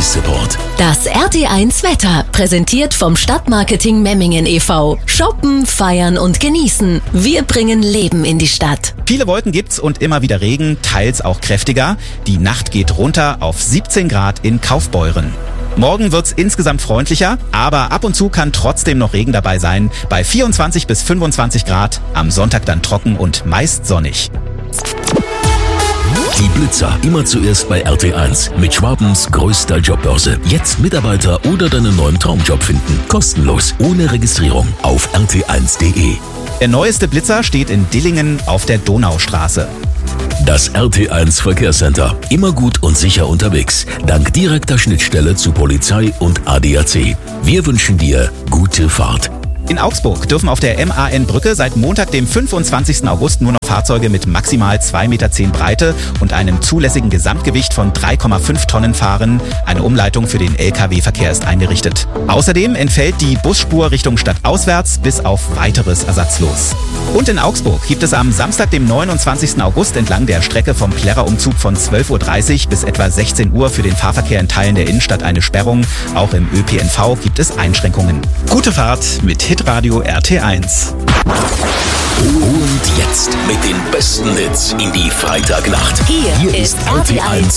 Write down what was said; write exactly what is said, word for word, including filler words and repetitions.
Support. Das R T eins Wetter, präsentiert vom Stadtmarketing Memmingen e V Shoppen, feiern und genießen. Wir bringen Leben in die Stadt. Viele Wolken gibt's und immer wieder Regen, teils auch kräftiger. Die Nacht geht runter auf siebzehn Grad in Kaufbeuren. Morgen wird's insgesamt freundlicher, aber ab und zu kann trotzdem noch Regen dabei sein. Bei vierundzwanzig bis fünfundzwanzig Grad, am Sonntag dann trocken und meist sonnig. Die Blitzer immer zuerst bei R T eins mit Schwabens größter Jobbörse. Jetzt Mitarbeiter oder deinen neuen Traumjob finden. Kostenlos, ohne Registrierung auf r t eins punkt d e. Der neueste Blitzer steht in Dillingen auf der Donaustraße. Das R T eins Verkehrscenter. Immer gut und sicher unterwegs. Dank direkter Schnittstelle zu Polizei und A D A C. Wir wünschen dir gute Fahrt. In Augsburg dürfen auf der M A N-Brücke seit Montag, dem fünfundzwanzigsten August, nur noch Fahrzeuge mit maximal zwei Meter zehn Breite und einem zulässigen Gesamtgewicht von drei Komma fünf Tonnen fahren. Eine Umleitung für den L K W-Verkehr ist eingerichtet. Außerdem entfällt die Busspur Richtung stadtauswärts bis auf weiteres ersatzlos. Und in Augsburg gibt es am Samstag, dem neunundzwanzigsten August, entlang der Strecke vom Plärrer-Umzug von zwölf Uhr dreißig bis etwa sechzehn Uhr für den Fahrverkehr in Teilen der Innenstadt eine Sperrung. Auch im Ö P N V gibt es Einschränkungen. Gute Fahrt mit Hitradio R T eins. Und jetzt mit den besten Hits in die Freitagnacht. Hier, Hier ist R T eins